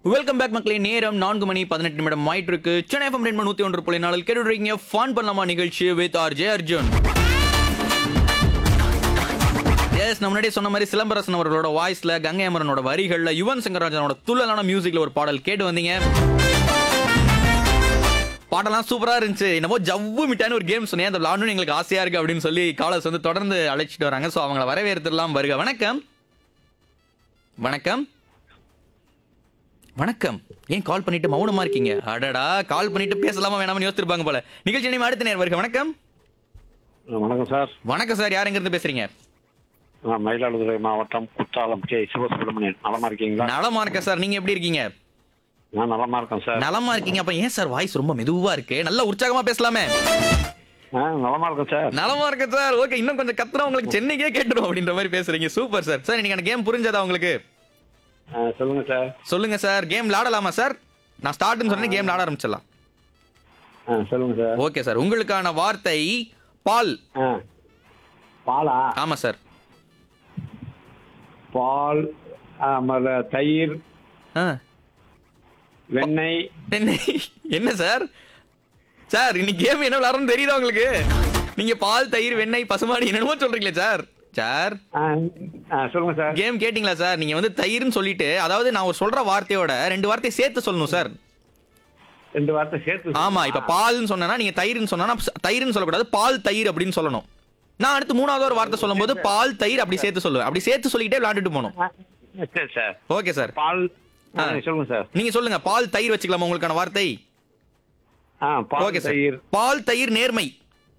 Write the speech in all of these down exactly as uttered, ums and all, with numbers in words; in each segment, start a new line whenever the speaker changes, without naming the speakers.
Welcome back மக்களே. நேரம் நான்கு மணி பதினெட்டு நிமிடம் ஆயிட்டு இருக்கு. சென்னை எஃப்எம் ரெண்டு நூத்தி ஒன்று புள்ளி நாலில் கேட்டுருக்கீங்க ஃபன் பண்ணலாமா நிகழ்ச்சி வித் ஆர்ஜே அர்ஜுன். எஸ், நம்ம முன்னாடியே சொன்ன மாதிரி சிலம்பரசன் அவர்களோட வாய்ஸ்ல, கங்கை அமரனோட வரிகள்ல, யுவன் சங்கர் ராஜனோட துள்ளலான மியூசிக்ல ஒரு பாடல் கேட்டு வந்தீங்க. பாட்டெல்லாம் சூப்பரா இருந்துச்சு. என்னமோ ஜவ்வு மிட்டான்னு ஒரு கேம் சொன்னேன், அந்த விளாடணும் எங்களுக்கு ஆசையா இருக்கு அப்படின்னு சொல்லி காலர்ஸ் வந்து தொடர்ந்து அழைச்சிட்டு வராங்க. ஸோ அவங்களை வரவேற்கலாம். வருக. வணக்கம். வணக்கம் வணக்கம். ஏன் கால் பண்ணிட்டு மௌனமா இருக்கீங்க? அடடா, கால் பண்ணிட்டு பேசலாமா வேணாமனு யோசிச்சிருப்பாங்க போல. நிகழ்ச்சி நேம் அடுத்த நேரம் வருக. வணக்கம்.
வணக்கம் சார்.
வணக்கம் சார். யார் எங்க இருந்து பேசுறீங்க?
நான் மயிலாடுதுறை மாவட்டம் குற்றாலம் கே சிவசுப்ரமணியன். நலமா இருக்கீங்களா?
நலமா இருக்கேன் சார். நீங்க எப்படி இருக்கீங்க?
நான் நலமா இருக்கேன் சார்.
நலமா இருக்கீங்க. அப்ப ஏன் சார் வாய்ஸ் ரொம்ப மெதுவா இருக்கு? நல்ல உற்சாகமா பேசலாமே.
ஆ, நலமா இருக்கேன் சார்.
நலமா இருக்கேன் சார். ஓகே, இன்னும் கொஞ்சம் கத்துறோம், உங்களுக்கு சென்னைக்கே கேட்டுரும் அப்படின்ற மாதிரி பேசுறீங்க. Super sir. சார் இன்னைக்கு கேம் புரிஞ்சதா உங்களுக்கு?
ஆ, சொல்லுங்க சார்.
சொல்லுங்க சார். கேம் விளையாடலாமா சார்? நான் ஸ்டார்ட்னு சொன்னேன், கேம் விளையாட ஆரம்பிச்சிடலாம்.
ஆ, சொல்லுங்க சார்.
Okay sir. உங்களுக்கான வார்த்தை பால்.
ஆ, பாலா?
ஆமா சார்.
பால், ஆ, மத தயிர்,
ஆ,
வெண்ணெய்.
என்ன என்ன சார்? சார் இன்னைக்கு கேம் என்ன விளையாடுறோம்னு தெரியுதா உங்களுக்கு? நீங்க பால், தயிர், வெண்ணெய், பசுமாடு என்னென்னமோ சொல்றீங்களே சார். சார்
ஆ, ஆ, சொல்லுங்க சார்.
கேம் கேட்டிங்களா சார்? நீங்க வந்து தயிர்னு சொல்லிட்டு, அதாவது நான் ஒரு சொல்ற வார்த்தையோட ரெண்டு வார்த்தையை சேர்த்து சொல்லணும் சார்.
ரெண்டு வார்த்தை சேர்த்து.
ஆமா, இப்ப பால்னு சொன்னா நீங்க தயிர்னு சொன்னா தயிர்னு சொல்லக்கூடாது, பால் தயிர் அப்படின்னு சொல்லணும். நான் அடுத்து மூணாவது ஒரு வார்த்தை சொல்லும் போது பால் தயிர் அப்படி சேர்த்து சொல்லுவேன். அப்படி சேர்த்து சொல்லிட்டே விளையாண்டுட்டு போகணும்.
ஆ, சரி சார்.
Okay sir.
பால். ஆ, சொல்லுங்க சார்.
நீங்க சொல்லுங்க. பால் தயிர் வச்சுக்கலாமா உங்களுக்கான வார்த்தை?
ஆ, பால்
ஓகே சார்.
தயிர்.
பால் தயிர் நேர்மை.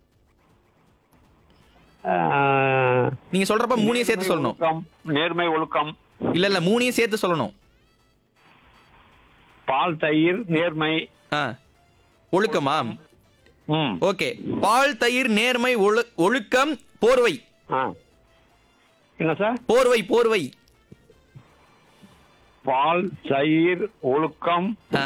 ஆ,
நீங்க சொல்றப்ப மூணையும் சேர்த்து சொல்லணும்.
ஒழுக்கம், நேர்மை, ஒழுக்கம்.
இல்ல இல்ல, மூணையும் சேர்த்து சொல்லணும்.
பால் தயிர் நேர்மை.
ஆ, ஒழுக்கமா?
ம்.
ஓகே. பால் தயிர் நேர்மை ஒழு- ஒழுக்கம் போர்வை.
ஆ, என்ன சார்?
போர்வை போர்வை.
பால் தயிர் ஒழுக்கம்
ஆ,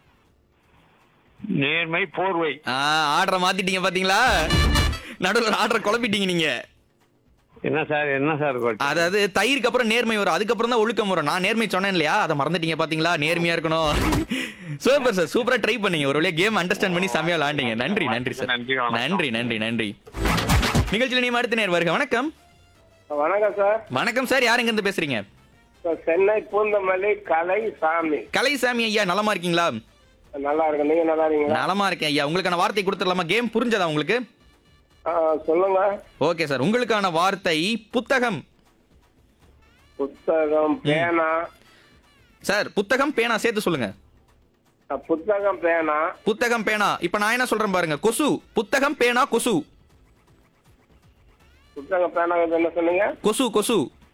நேர்மை போர்வை.
ஆ, ஆர்டரை மாத்திட்டீங்க பாத்தீங்களா? நடுவில் ஆர்டரை குழப்பிட்டீங்க நீங்க.
என்ன சார் என்ன சார் கோட்?
அதாவது தயிருக்கு அப்புறம் நேர்மை வரும், அதுக்கப்புறம் தான் ஒழுக்கம் வரும். நான் நேர்மை சொன்னேன் இல்லையா, அதை மறந்துட்டீங்க பாத்தீங்களா? நேர்மையா இருக்கணும். Super sir. சூப்பரா ட்ரை பண்ணீங்க. ஒரு வழியா கேம் அண்டர்ஸ்டாண்ட் பண்ணி செமையா விளையாண்டீங்க. நன்றி நன்றி சார்.
நன்றி, வணக்கம்.
நன்றி நன்றி நன்றி. நிகழ்ச்சியில் நீ அடுத்த நேர் வருக. வணக்கம்.
வணக்கம் சார்.
வணக்கம் சார். யார் எங்க இருந்து பேசுறீங்க?
சார், சென்னை பூந்தமல்லி கலை சாமி.
கலைசாமி ஐயா, நலமா இருக்கீங்களா?
நல்லா இருக்கு. நீங்க நல்லா இருக்கீங்களா?
நலமா இருக்கேன் ஐயா. உங்களுக்கான வார்த்தை கொடுத்துடலாமா? கேம் புரிஞ்சதா உங்களுக்கு?
ஆ, சொல்லுங்க.
Okay sir. உங்களுக்கான வார்த்தை புத்தகம்.
புத்தகம், பேனா.
சார் புத்தகம் பேனா சேர்த்து சொல்லுங்க.
ஆ, புத்தகம், பேனா.
புத்தகம் பேனா. இப்ப நான் என்ன சொல்றேன் பாருங்க. கொசு. புத்தகம் பேனா கொசு.
புத்தகம், பேனா என்ன சொன்னீங்க?
கொசு கொசு.